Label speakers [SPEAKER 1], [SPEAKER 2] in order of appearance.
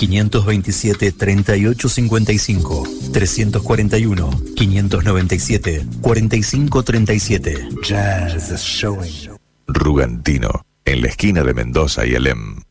[SPEAKER 1] 527-3855, 341-597-4537.
[SPEAKER 2] Jazz Showing. Rugantino, en la esquina de Mendoza y Alem.